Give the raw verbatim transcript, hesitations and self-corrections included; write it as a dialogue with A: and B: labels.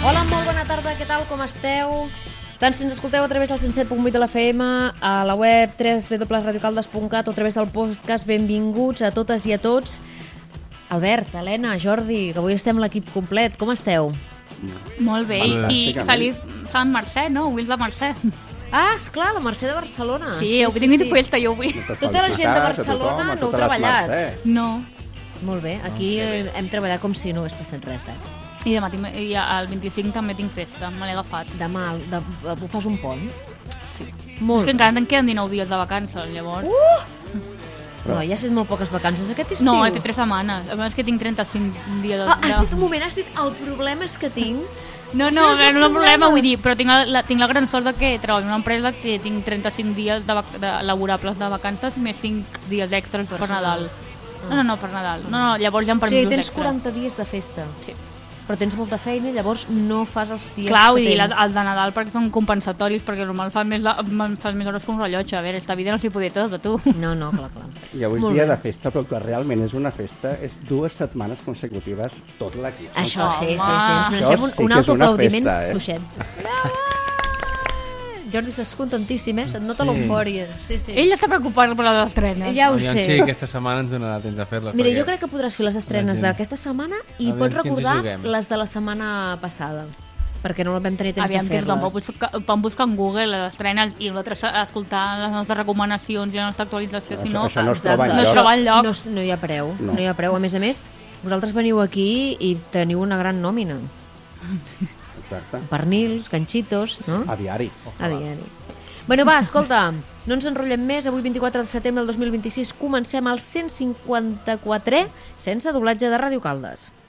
A: Hola, molt bona tarda, què tal, com esteu? Tant si ens escolteu a través del cent set punt vuit de l'F M, a la web w w w punt radiocaldes punt cat o a través del podcast, benvinguts a totes i a tots. Albert, Helena, Jordi, que avui estem l'equip complet, com esteu?
B: Molt bé, i feliç Sant Mercè, no? Avui és la Mercè.
A: Ah, esclar, la Mercè de Barcelona.
B: Sí, sí avui sí, tinc sí. festa, jo avui.
A: Tota la gent de Barcelona no heu treballat.
B: No.
A: Molt bé, aquí no, hem treballat com si no hagués passat res, eh?
B: I demà tinc, i el vint-i-cinc també tinc festa, me l'he agafat.
A: Demà, de, de, fas un pont?
B: Sí.
A: Molt
B: és que encara te'n queden dinou dies de vacances, llavors.
A: Uh! Però... No, ja has fet molt poques vacances aquest estiu.
B: No, he fet tres setmanes. A més que tinc trenta-cinc dies. De...
A: Ah, has dit un moment, has dit el problema és que tinc...
B: No, no, no, no és un problema, vull dir, però tinc la, tinc la gran sort de que treballo en una empresa que tinc trenta-cinc dies de, de laborables de vacances més cinc dies extras per, per Nadal. Ah. No, no, no, per Nadal. No, no, llavors ja em permesos
A: extra. O sigui, tens
B: extra.
A: quaranta dies de festa.
B: Sí.
A: Però tens molta feina i llavors no fas els dies
B: Clar,
A: que
B: tens. Clar,
A: el
B: de Nadal perquè són compensatoris, perquè normal fan més, fan més hores que un rellotge. A veure, esta vida no s'hi podia tot, a tu.
A: No, no, clar, clar.
C: I avui és dia de festa, però que realment és una festa, és dues setmanes consecutives tot l'equip.
A: Això sí, sí, sí, ens mereixem un, un autoaplaudiment fluixet. Jordi, estàs contentíssim, eh? Se't nota sí. l'eufòria. Sí, sí.
B: Ell està preocupat per les estrenes.
A: Ja ho sé.
D: Sí, aquesta setmana ens donarà temps a fer-les.
A: Mira, perquè... jo crec que podràs fer les estrenes d'aquesta setmana i pots recordar les de la setmana passada, perquè no vam tenir temps
B: Aviam,
A: de fer-les.
B: Aviam, vam buscar en Google les estrenes i nosaltres escoltar les nostres recomanacions i la nostra actualització,
C: això,
B: si no,
C: això no es troba
B: no es troba enlloc.
A: No, no hi ha preu, no. no hi ha preu. A més a més, vosaltres veniu aquí i teniu una gran nòmina.
C: Exacte.
A: Pernils, ganxitos, no?
C: A diari.
A: A diari. Bueno, va, escolta, no ens enrotllem més. Avui, vint-i-quatre de setembre del dos mil vint-i-sis, comencem el cent cinquanta-quatre sense doblatge de Ràdio Caldes.